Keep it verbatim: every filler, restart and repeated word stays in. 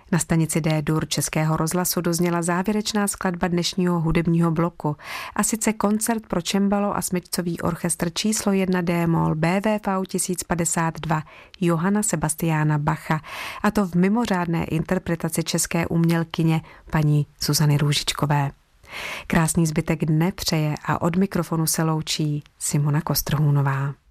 Na stanici D-dur Českého rozhlasu dozněla závěrečná skladba dnešního hudebního bloku, a sice koncert pro čembalo a smyčcový orchestr číslo jedna D-moll B V V tisíc padesát dva Johanna Sebastiana Bacha, a to v mimořádné interpretaci české umělkyně paní Zuzany Růžičkové. Krásný zbytek dne přeje a od mikrofonu se loučí Simona Kostrhůnová.